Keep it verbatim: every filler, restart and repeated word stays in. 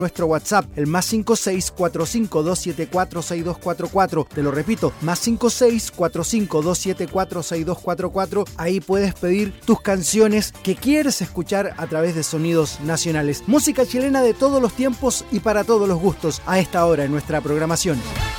Nuestro WhatsApp, el más cinco seis cuatro cinco dos siete cuatro seis dos cuatro cuatro. Te lo repito, más cinco seis cuatro cinco dos siete cuatro seis dos cuatro cuatro. Ahí puedes pedir tus canciones que quieres escuchar a través de Sonidos Nacionales. Música chilena de todos los tiempos y para todos los gustos a esta hora en nuestra programación.